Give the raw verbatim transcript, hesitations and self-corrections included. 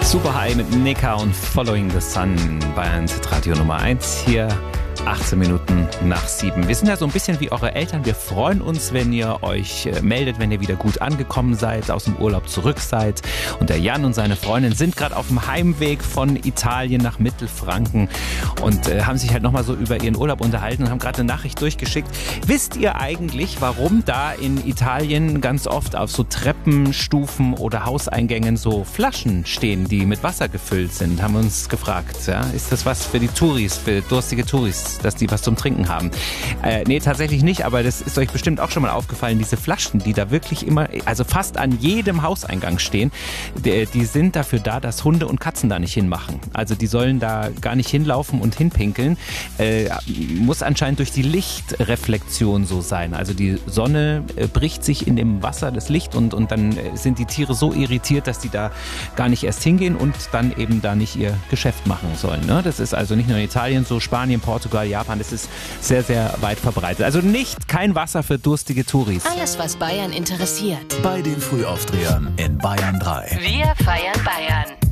Super High mit Nika und Following the Sun, Bayern Radio Nummer eins hier. achtzehn Minuten nach sieben. Wir sind ja so ein bisschen wie eure Eltern. Wir freuen uns, wenn ihr euch äh, meldet, wenn ihr wieder gut angekommen seid, aus dem Urlaub zurück seid. Und der Jan und seine Freundin sind gerade auf dem Heimweg von Italien nach Mittelfranken und äh, haben sich halt nochmal so über ihren Urlaub unterhalten und haben gerade eine Nachricht durchgeschickt. Wisst ihr eigentlich, warum da in Italien ganz oft auf so Treppenstufen oder Hauseingängen so Flaschen stehen, die mit Wasser gefüllt sind? Haben wir uns gefragt. Ja? Ist das was für die Touris, für durstige Touris? Dass die was zum Trinken haben. Äh, nee, tatsächlich nicht, aber das ist euch bestimmt auch schon mal aufgefallen, diese Flaschen, die da wirklich immer, also fast an jedem Hauseingang stehen, die, die sind dafür da, dass Hunde und Katzen da nicht hinmachen. Also die sollen da gar nicht hinlaufen und hinpinkeln. Äh, muss anscheinend durch die Lichtreflexion so sein. Also die Sonne äh, bricht sich in dem Wasser, das Licht, und, und dann äh, sind die Tiere so irritiert, dass die da gar nicht erst hingehen und dann eben da nicht ihr Geschäft machen sollen. Ne? Das ist also nicht nur in Italien so, Spanien, Portugal, Japan, das ist sehr, sehr weit verbreitet. Also nicht kein Wasser für durstige Touris. Alles, was Bayern interessiert. Bei den Frühaufdrehern in Bayern drei. Wir feiern Bayern.